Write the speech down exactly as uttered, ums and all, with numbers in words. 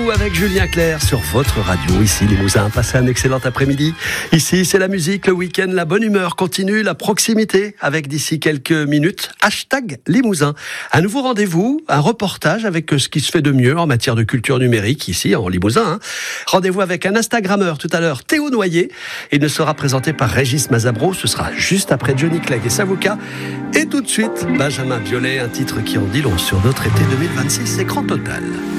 Vous avec Julien Clerc sur votre radio, ici Limousin. Passez un excellent après-midi. Ici, c'est la musique, le week-end, la bonne humeur continue, la proximité avec d'ici quelques minutes, hashtag Limousin. Un nouveau rendez-vous, un reportage avec ce qui se fait de mieux en matière de culture numérique ici en Limousin. Hein. Rendez-vous avec un Instagrammeur tout à l'heure, Théo Noyer. Il ne sera présenté par Régis Mazabro. Ce sera juste après Johnny Clegg et Savouka. Et tout de suite, Benjamin Biolay, un titre qui en dit long sur notre été deux mille vingt-six, écran total.